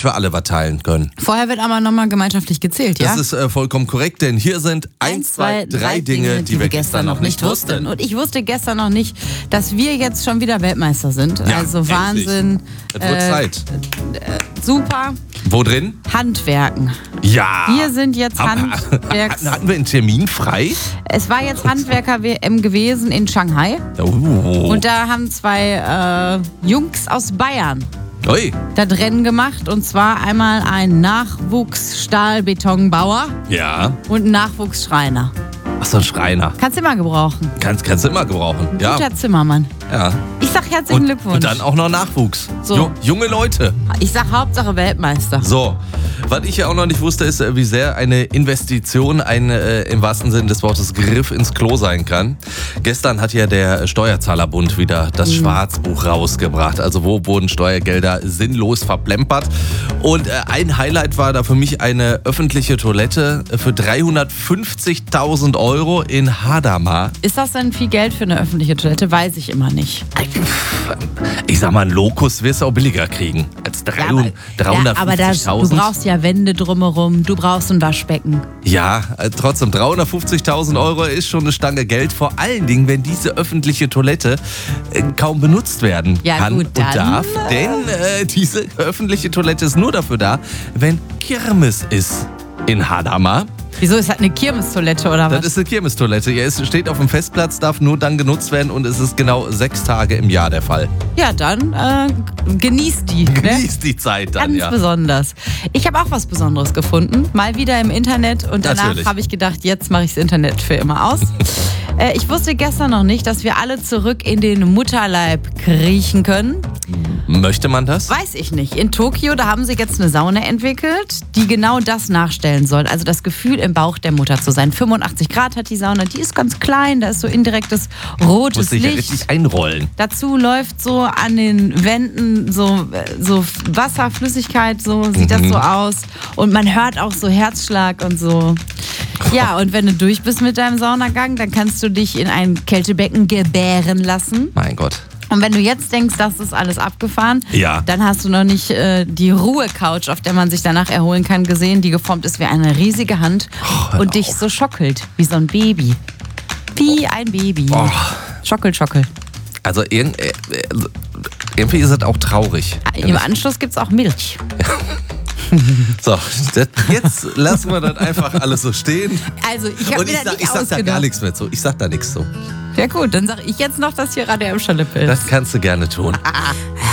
wir alle was teilen können. Vorher wird aber nochmal gemeinschaftlich gezählt, ja? Das ist vollkommen korrekt, denn hier sind 1, 2, 3 Dinge, die wir gestern noch nicht wussten. Und ich wusste gestern noch nicht, dass wir jetzt schon wieder Weltmeister sind. Ja, also endlich. Wahnsinn. Es wird Zeit. Super. Wo drin? Handwerken. Ja. Wir sind jetzt Handwerks... Hatten wir einen Termin frei? Es war jetzt Handwerker-WM gewesen in Shanghai. Und da haben 2 Jungs aus Bayern Ui. das Rennen gemacht. Und zwar einmal ein Nachwuchs-Stahlbetonbauer Ja. und ein Nachwuchsschreiner. Ach so, ein Schreiner. Kannst du immer gebrauchen. Kannst du immer gebrauchen. Ja. Guter Zimmermann. Ja. Ich sag herzlichen Glückwunsch. Und dann auch noch Nachwuchs. So. Junge Leute. Ich sag Hauptsache Weltmeister. So, was ich ja auch noch nicht wusste, ist, wie sehr eine Investition im wahrsten Sinne des Wortes Griff ins Klo sein kann. Gestern hat ja der Steuerzahlerbund wieder das Schwarzbuch rausgebracht. Also wo wurden Steuergelder sinnlos verplempert. Und ein Highlight war da für mich eine öffentliche Toilette für 350.000 Euro in Hadamar. Ist das denn viel Geld für eine öffentliche Toilette? Weiß ich immer nicht. Ich sag mal, einen Lokus wirst du auch billiger kriegen als 350.000. Aber du brauchst ja Wände drumherum, du brauchst ein Waschbecken. Ja, trotzdem 350.000 Euro ist schon eine Stange Geld. Vor allen Dingen, wenn diese öffentliche Toilette kaum benutzt werden kann gut, dann, und darf. Denn diese öffentliche Toilette ist nur dafür da, wenn Kirmes ist in Hadamar. Wieso, ist das eine Kirmestoilette oder was? Das ist eine Kirmestoilette. Ja, es steht auf dem Festplatz, darf nur dann genutzt werden und es ist genau 6 Tage im Jahr der Fall. Ja, dann genießt die. Genießt die Zeit dann, Ganz besonders. Ich habe auch was Besonderes gefunden. Mal wieder im Internet und danach habe ich gedacht, jetzt mache ich das Internet für immer aus. Ich wusste gestern noch nicht, dass wir alle zurück in den Mutterleib kriechen können. Möchte man das? Weiß ich nicht. In Tokio, da haben sie jetzt eine Sauna entwickelt, die genau das nachstellen soll. Also das Gefühl, im Bauch der Mutter zu sein. 85 Grad hat die Sauna, die ist ganz klein, da ist so indirektes rotes Muss sich ja Licht. richtig einrollen. Dazu läuft so an den Wänden so Wasserflüssigkeit, so sieht das so aus. Und man hört auch so Herzschlag und so. Ja, und wenn du durch bist mit deinem Saunagang, dann kannst du dich in ein Kältebecken gebären lassen. Mein Gott. Und wenn du jetzt denkst, das ist alles abgefahren, dann hast du noch nicht die Ruhe-Couch, auf der man sich danach erholen kann, gesehen, die geformt ist wie eine riesige Hand und dich so schockelt, wie so ein Baby. Wie ein Baby. Oh. Schockel, schockel. Also irgendwie ist es auch traurig. Im Anschluss gibt es auch Milch. So, jetzt lassen wir das einfach alles so stehen. Also, ich habe mir das nicht ich sag da ausgedacht. gar nichts mehr zu. Ich sag da nichts zu. Ja gut, dann sage ich jetzt noch, dass hier Radio M. Schalippe ist. Das kannst du gerne tun.